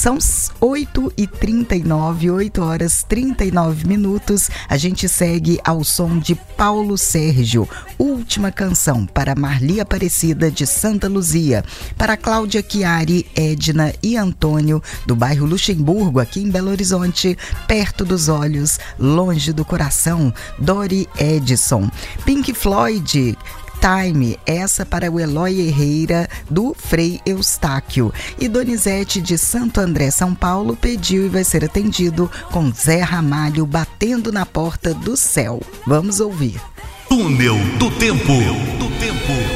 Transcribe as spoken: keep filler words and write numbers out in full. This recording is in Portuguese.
São oito e trinta e nove, oito horas e trinta e nove minutos. A gente segue ao som de Paulo Sérgio, Última Canção, para Marli Aparecida de Santa Luzia, para Cláudia Chiari, Edna e Antônio, do bairro Luxemburgo, aqui em Belo Horizonte, Perto dos Olhos, Longe do Coração, Dori Edson. Pink Floyd, Time, essa para o Eloy Herrera, do Frei Eustáquio. E Donizete de Santo André, São Paulo, pediu e vai ser atendido com Zé Ramalho, Batendo na Porta do Céu. Vamos ouvir. Túnel do Tempo. Do Tempo.